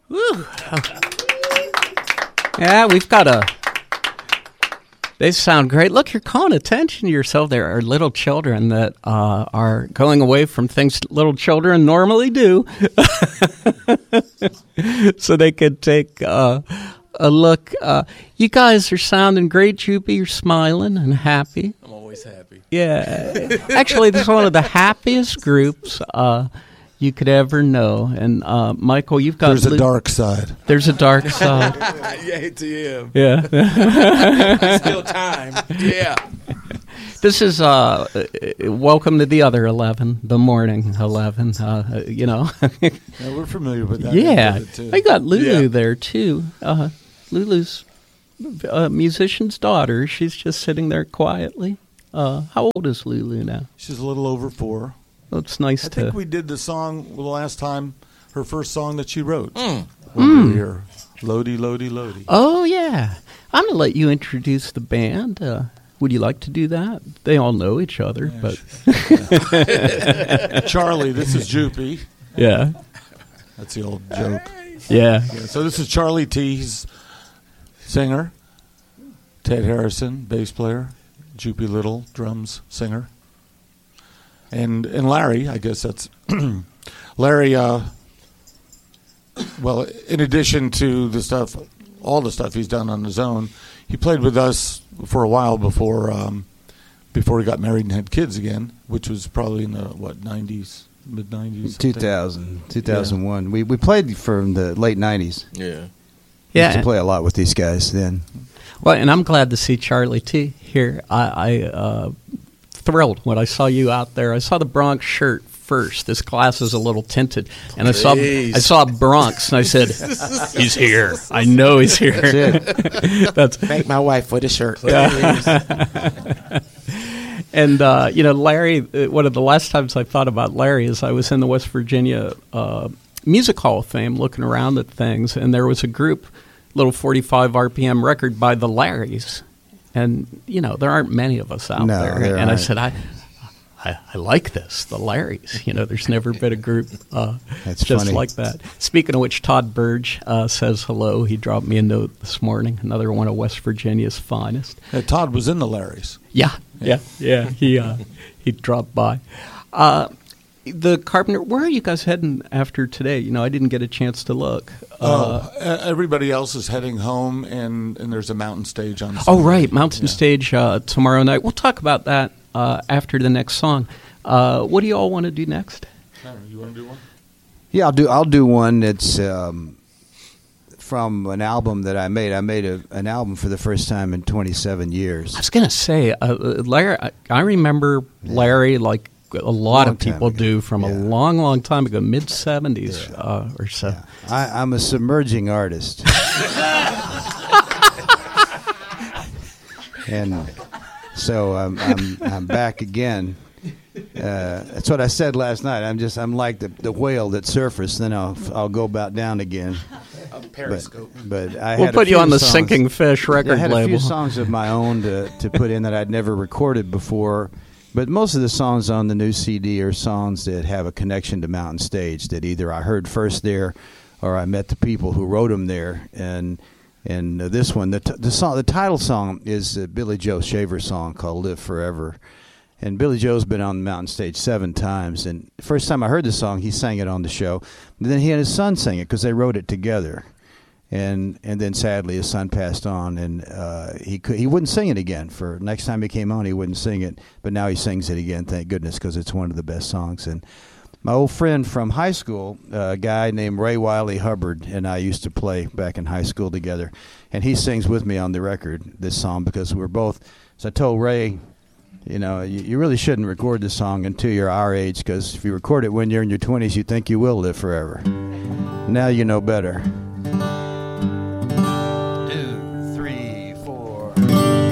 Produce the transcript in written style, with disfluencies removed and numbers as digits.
Woo. Yeah, we've got they sound great. Look, you're calling attention to yourself. There are little children that are going away from things little children normally do. So they could take a look. You guys are sounding great, Jupy. You're smiling and happy. I'm always happy. Yeah. Actually, this is one of the happiest groups you could ever know. And Michael, you've got... There's a dark side. There's a dark side. Yeah, to him. Yeah. Still time. Yeah. This is welcome to the other 11, the morning 11. Yeah, we're familiar with that. Yeah, Too. I got Lulu there too. Lulu's a musician's daughter. She's just sitting there quietly. How old is Lulu now? She's a little over 4. Well, it's nice I to... think we did the song the last time, her first song that she wrote. When we were here. Lodi, Lodi, Lodi. Oh, yeah. I'm going to let you introduce the band. Would you like to do that? They all know each other, Yeah, but... Charlie, this is Jupy. Yeah. That's the old joke. Yeah. So this is Charlie T. He's singer. Ted Harrison, bass player. Jupy Little, drums, singer. And Larry, I guess that's Larry. Well, in addition to the stuff, all the stuff he's done on his own, he played with us for a while before he got married and had kids again, which was probably in the 90s, mid 90s, 2001. We played from the late 90s. Yeah. Used to play a lot with these guys then. Well, and I'm glad to see Charlie T here. I thrilled when I saw you out there. I saw the Bronx shirt first. This glass is a little tinted, and I saw Bronx, and I said, "He's here. I know he's here." That's it. Thank my wife for the shirt. And Larry. One of the last times I thought about Larry is I was in the West Virginia Music Hall of Fame, looking around at things, and there was a group, little 45 RPM record by the Larrys. And, there aren't many of us out there. And aren't. I said, I like this, the Larrys. There's never been a group That's just funny. like that. Speaking of which, Todd Burge says hello. He dropped me a note this morning, another one of West Virginia's finest. Todd was in the Larrys. Yeah. He dropped by. The Carpenter, where are you guys heading after today? I didn't get a chance to look. Everybody else is heading home, and there's a mountain stage on Sunday. Oh, right, mountain stage tomorrow night. We'll talk about that after the next song. What do you all want to do next? You want to do one? Yeah, I'll do one that's from an album that I made. I made an album for the first time in 27 years. I was going to say, Larry. I remember Larry like a lot of people do from a long, long time ago, mid-'70s or so. Yeah. I'm a submerging artist. And so I'm back again. That's what I said last night. I'm like the whale that surfaced, then I'll go about down again. Periscope. But we'll put you on the Sinking Fish record label. I had a few label. songs of my own to put in that I'd never recorded before. But most of the songs on the new CD are songs that have a connection to Mountain Stage, that either I heard first there or I met the people who wrote them there. And this one, the title song is a Billy Joe Shaver song called Live Forever. And Billy Joe's been on the Mountain Stage 7 times. And the first time I heard the song, he sang it on the show. And then he and his son sang it because they wrote it together. And then sadly his son passed on, and he wouldn't sing it again. For next time he came on, he wouldn't sing it, but now he sings it again. Thank goodness, because it's one of the best songs. And my old friend from high school, a guy named Ray Wiley Hubbard, and I used to play back in high school together, and he sings with me on the record this song because we're both. So I told Ray, you really shouldn't record this song until you're our age, because if you record it when you're in your 20s, you think you will live forever. Now you know better.